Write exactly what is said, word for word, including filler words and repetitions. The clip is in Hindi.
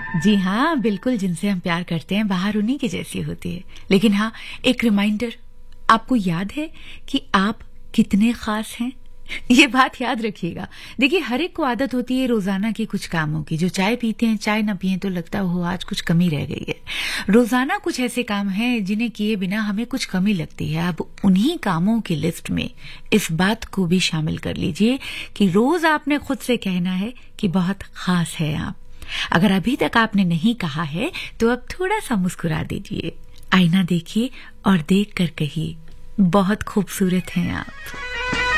जी हाँ, बिल्कुल, जिनसे हम प्यार करते हैं बाहर उन्हीं की जैसी होती है। लेकिन हाँ, एक रिमाइंडर, आपको याद है कि आप कितने खास हैं? ये बात याद रखिएगा। देखिए, हर एक को आदत होती है रोजाना की कुछ कामों की। जो चाय पीते हैं, चाय ना पिए तो लगता हो आज कुछ कमी रह गई है। रोजाना कुछ ऐसे काम हैं जिन्हें किए बिना हमें कुछ कमी लगती है। अब उन्हीं कामों की लिस्ट में इस बात को भी शामिल कर लीजिए कि रोज आपने खुद से कहना है कि बहुत खास है आप। अगर अभी तक आपने नहीं कहा है तो अब थोड़ा सा मुस्कुरा दीजिए, आईना देखिए और देख कर कहिए, बहुत खूबसूरत हैं आप।